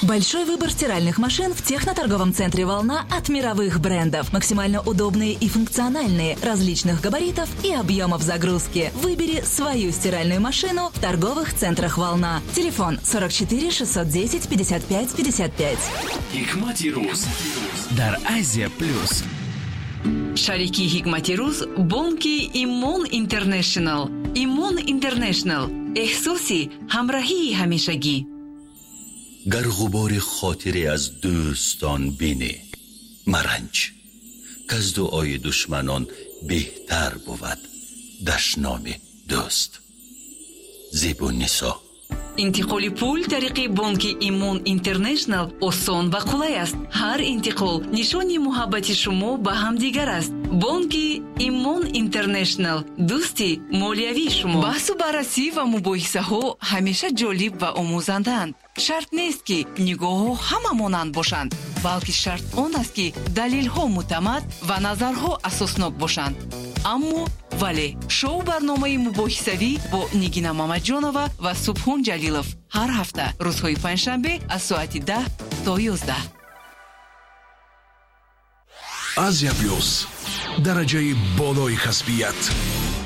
Большой выбор стиральных машин в техноторговом центре «Волна» от мировых брендов. Максимально удобные и функциональные, различных габаритов и объемов загрузки. Выбери свою стиральную машину в торговых центрах «Волна». Телефон 44 610 55 55. Hikmati Ruz дар Азия Плюс. Шарики Hikmati Ruz бонки Имон Интернешнл. Имон Интернешнл. احساسی همراهی همیشگی. گر غبار خاطری از دوستان بینی مرنج که از دعای دشمنان بهتر بود دشنام دوست. زیبون نیسا. انتقال پول طریق بانک ایمون اینترنشنل آسان و قلای است. هر انتقال نشانی محبت شما به هم دیگر است. بانک ایمون اینترنشنل دوستی مالیوی شما. بحث و بررسی و مباحثه ها همیشه جالب و آموزندند. شرط نیست که نگاه ها همه مانند باشند، بلکه شرط آن است که دلیل ها معتمد و نظرها اساسناک باشند. اما ولی شو برنامه مباحثوی با نگینا مامدجانова و سبحان جلیلов هر هفته روزهای پنجشنبه از ساعت 10 تا 11. Азия Плюс. Дараҷаи болои касбият.